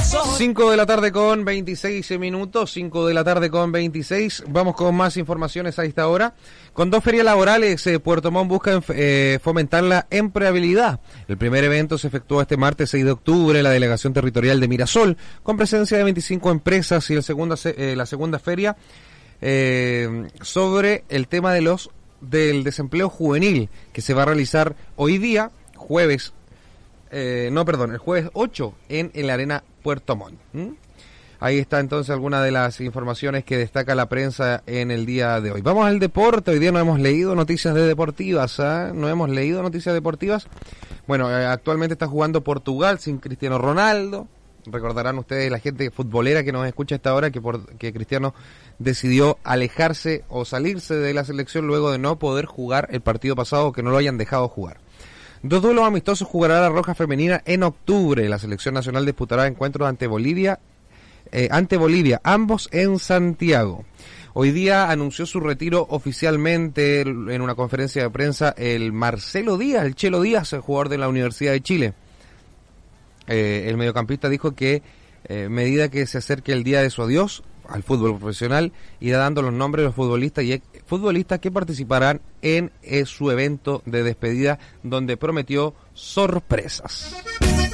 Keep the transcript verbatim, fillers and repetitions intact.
cinco de la tarde con veintiséis minutos, cinco de la tarde con veintiséis. Vamos con más informaciones a esta hora. Con dos ferias laborales, eh, Puerto Montt busca eh, fomentar la empleabilidad. El primer evento se efectuó este martes seis de octubre en la delegación territorial de Mirasol, con presencia de veinticinco empresas, y el segunda, eh, la segunda feria eh, sobre el tema de los del desempleo juvenil, que se va a realizar hoy día, jueves, eh, no, perdón, el jueves ocho en, en la Arena Puerto Montt. ¿Mm? Ahí está entonces alguna de las informaciones que destaca la prensa en el día de hoy. Vamos al deporte. Hoy día no hemos leído noticias de deportivas, ¿eh? No hemos leído noticias deportivas. Bueno, eh, actualmente está jugando Portugal sin Cristiano Ronaldo. Recordarán ustedes, la gente futbolera que nos escucha a esta hora, que, por, que Cristiano decidió alejarse o salirse de la selección luego de no poder jugar el partido pasado, que no lo hayan dejado jugar. Dos duelos amistosos jugará la Roja Femenina en octubre. La selección nacional disputará encuentros ante Bolivia, eh, ante Bolivia, ambos en Santiago. Hoy día anunció su retiro oficialmente en una conferencia de prensa el Marcelo Díaz, el Chelo Díaz, el jugador de la Universidad de Chile. Eh, el mediocampista dijo que eh, medida que se acerque el día de su adiós al fútbol profesional, irá dando los nombres de los futbolistas y futbolistas que participarán en eh, su evento de despedida, donde prometió sorpresas.